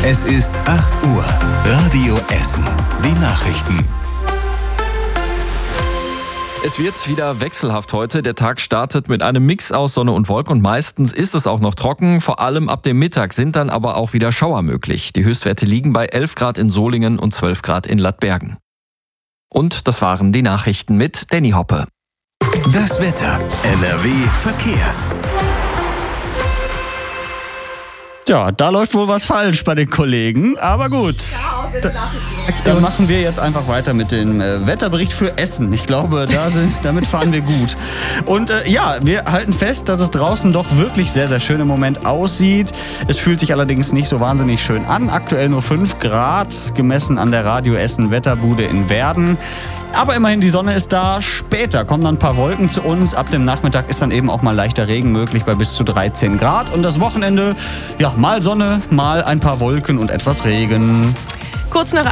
Es ist 8 Uhr. Radio Essen. Die Nachrichten. Es wird wieder wechselhaft heute. Der Tag startet mit einem Mix aus Sonne und Wolken und meistens ist es auch noch trocken. Vor allem ab dem Mittag sind dann aber auch wieder Schauer möglich. Die Höchstwerte liegen bei 11 Grad in Solingen und 12 Grad in Lattbergen. Und das waren die Nachrichten mit Danny Hoppe. Das Wetter. NRW Verkehr. Ja, da läuft wohl was falsch bei den Kollegen, aber gut. Dann machen wir jetzt einfach weiter mit dem Wetterbericht für Essen. Ich glaube, damit fahren wir gut. Und wir halten fest, dass es draußen doch wirklich sehr, sehr schön im Moment aussieht. Es fühlt sich allerdings nicht so wahnsinnig schön an. Aktuell nur 5 Grad, gemessen an der Radio Essen Wetterbude in Werden. Aber immerhin, die Sonne ist da. Später kommen dann ein paar Wolken zu uns. Ab dem Nachmittag ist dann eben auch mal leichter Regen möglich bei bis zu 13 Grad. Und das Wochenende, ja, mal Sonne, mal ein paar Wolken und etwas Regen. Kurz nach